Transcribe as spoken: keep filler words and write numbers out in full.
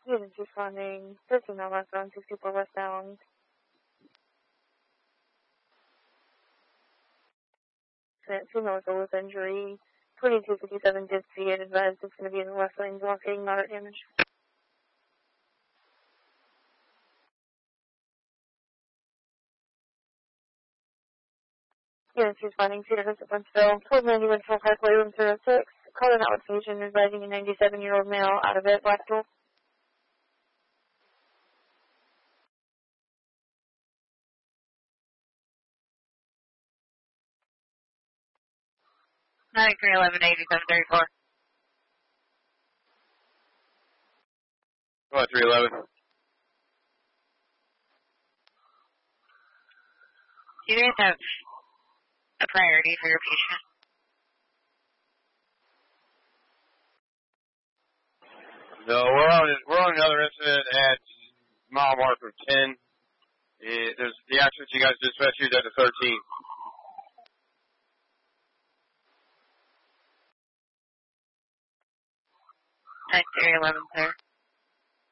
Units responding, thirteen mile westbound, sixty-four westbound. Female with injury, twenty-two fifty-seven Dipsy, advised it's going to be in the left lane, blocking, moderate damage. Units responding, Cedar Hills at Wentzville, twelve ninety Wentzville Parkway, room three oh six. Calling out location, advising a ninety-seven-year-old male out of it, Blackpool. ninety-three eleven eighty-seven thirty-four. Go ahead, three eleven. Do you guys have a priority for your patient? No, we're on we're on another incident at mile marker ten. It, there's the accident you guys dispatched at the thirteen. ninety-three eleven, sir.